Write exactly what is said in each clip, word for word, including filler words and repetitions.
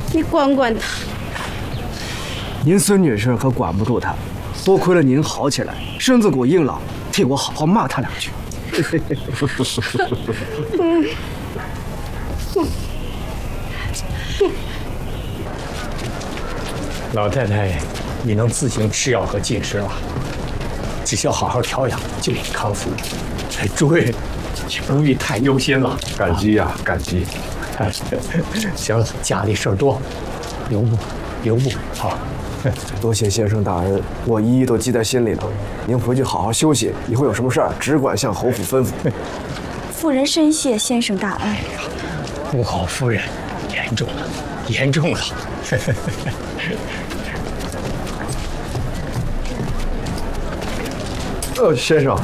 你管管他。 您孙女士可管不住他，多亏了您好起来，身子骨硬朗，替我好好骂他两句。 嗯。 老太太，你能自行吃药和进食了，只需要好好调养就能康复。诸位，请不必太忧心了。 感激呀、啊，感激。 行了，家里事儿多，留步，留步。好， 多谢先生大恩，我一一都记在心里了。您回去好好休息，以后有什么事儿只管向侯府吩咐。 夫人深谢先生大恩。 不好，夫人，严重了，严重了。 呃，先生，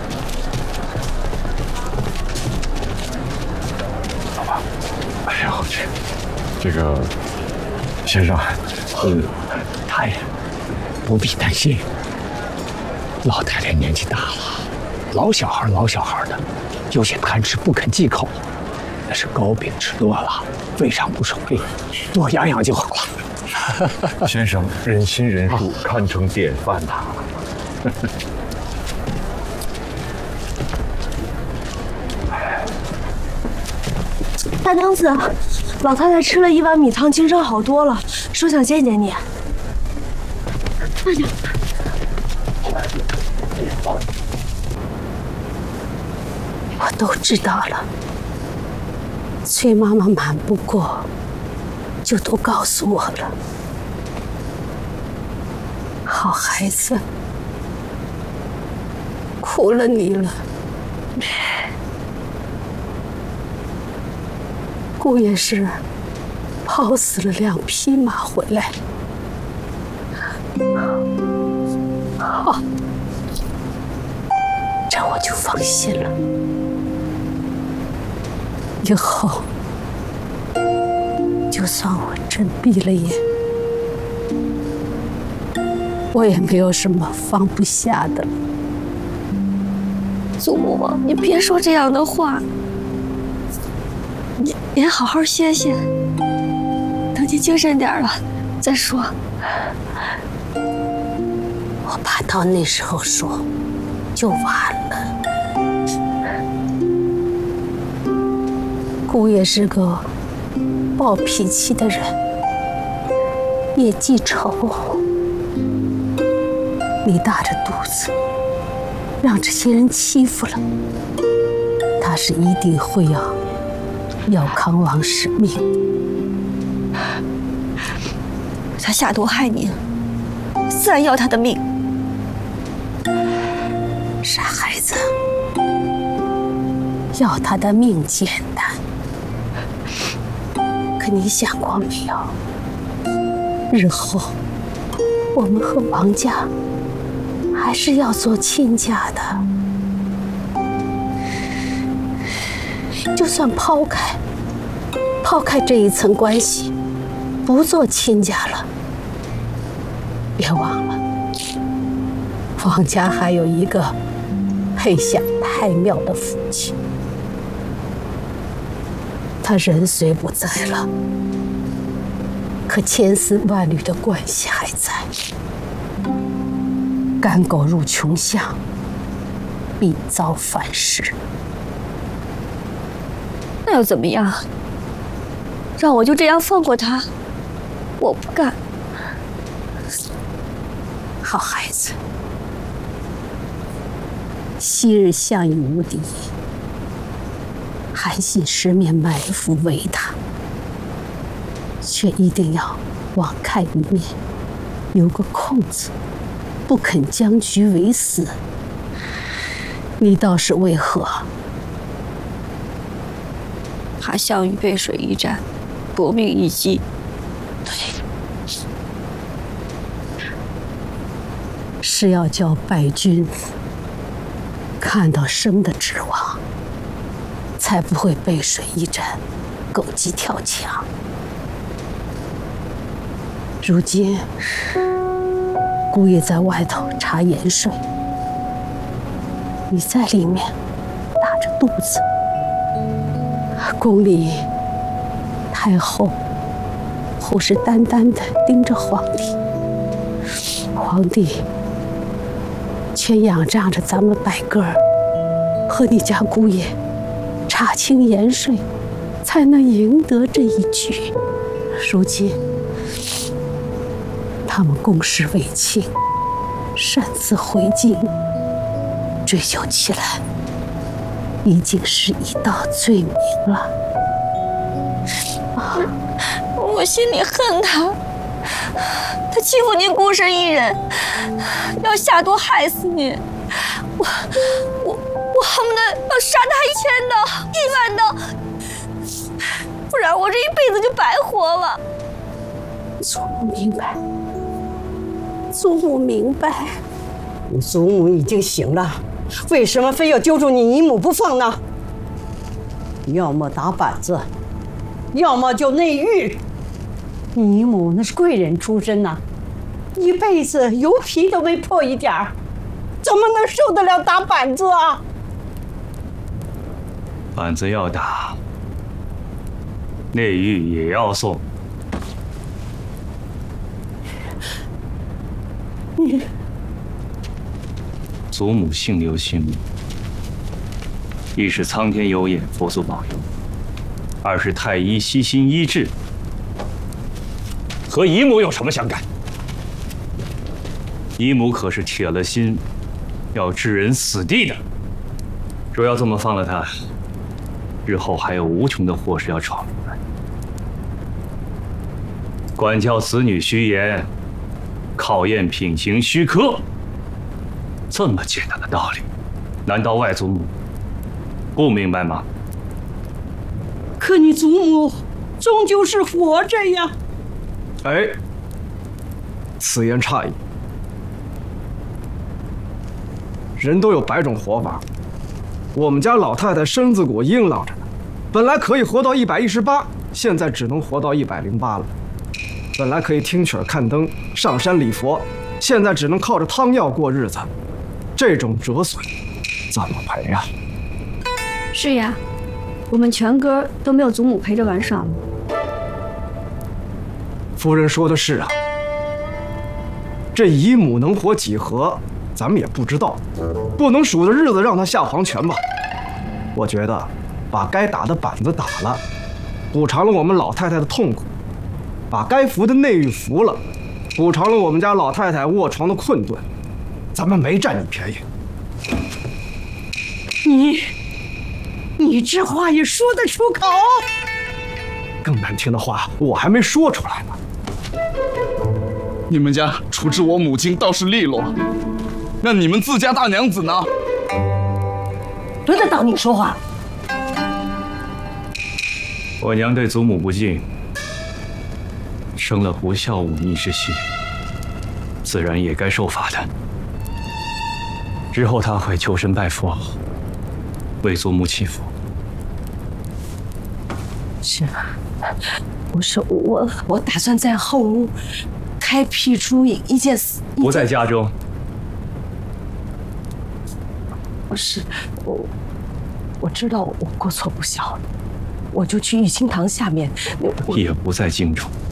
好吧。哎呀，我去，这个先生， 嗯，太太不必担心。老太太年纪大了，老小孩老小孩的，有些贪吃不肯忌口，那是糕饼吃多了，胃上不受力，多养养就好了。 先生仁心仁术，堪称典范呐。 大娘子，老太太吃了一碗米汤，精神好多了，说想见见你。大娘， 我都知道了。崔妈妈瞒不过，就都告诉我了。好孩子，苦了你了。姑爷是跑死了两匹马回来。好，这我就放心了。以后，就算我真闭了眼，我也没有什么放不下的。 祖母，你别说这样的话。你您好好歇歇，等你精神点了再说。 我怕到那时候说，就晚了。姑爷是个暴脾气的人，也记仇。你大着肚子，让这些人欺负了，他是一定会要要康王使命。 他下毒害您，自然要他的命。 傻孩子，要他的命简单，可你想过没有？日后我们和王家还是要做亲家的。就算抛开抛开这一层关系，不做亲家了，别忘了，王家还有一个配享太庙的父亲，他人虽不在了，可千丝万缕的关系还在。赶狗入穷巷，必遭反噬。 那又怎么样？让我就这样放过他？我不干。 好孩子，昔日项羽无敌，韩信十面埋伏围他，却一定要网开一面，留个空子，不肯将局为死。你倒是为何？ 怕项羽背水一战，搏命一击。 对，是要叫败军看到生的指望，才不会背水一战，狗急跳墙。如今姑爷在外头查盐税，你在里面打着肚子。宫里太后虎视眈眈地盯着皇帝。皇帝却仰仗着咱们百个儿和你家姑爷查清盐税，才能赢得这一局。如今他们共事为亲，擅自回京，追究起来已经是一道罪名了。 啊，我心里恨他，他欺负您孤身一人，要下毒害死您，我我我恨不得要杀他一千刀一万刀，不然我这一辈子就白活了。 祖母明白，祖母明白。 你祖母已经醒了，为什么非要揪住你姨母不放呢？要么打板子，要么就内狱。你姨母那是贵人出身呐，一辈子油皮都没破一点儿，怎么能受得了打板子啊？ 板子要打，内狱也要送。 你祖母姓刘姓母，一是苍天有眼，佛祖保佑；二是太医悉心医治，和姨母有什么相干？姨母可是铁了心要置人死地的。若要这么放了他，日后还有无穷的祸事要闯出来。管教子女须严，考验品行须苛。这么简单的道理，难道外祖母不明白吗？ 可你祖母终究是活着呀！ 哎，此言差矣。人都有百种活法，我们家老太太身子骨硬朗着呢，本来可以活到一百一十八，现在只能活到一百零八了。本来可以听曲儿看灯、上山礼佛，现在只能靠着汤药过日子。这种折损怎么赔呀？ 是呀，我们全哥都没有祖母陪着玩耍。 夫人说的是啊，这姨母能活几何，咱们也不知道，不能数着日子让她下黄泉吧。我觉得，把该打的板子打了，补偿了我们老太太的痛苦；把该服的内狱服了，补偿了我们家老太太卧床的困顿。咱们没占你便宜。 你，你这话也说得出口？ 更难听的话，我还没说出来呢。 你们家处置我母亲倒是利落，那你们自家大娘子呢？ 轮得到你说话？ 我娘对祖母不敬，生了不孝忤逆之心，自然也该受罚的。之后她会求神拜佛，为祖母祈福。 是，不是我，我打算在后屋开辟出一一件事。 不在家中。 不是，我我知道我过错不小了，我就去玉清堂下面。 也不在京中。